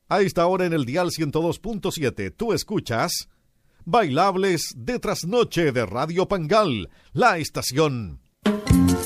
A esta hora en el dial 102.7, tú escuchas Bailables de Trasnoche de Radio Pangal, la estación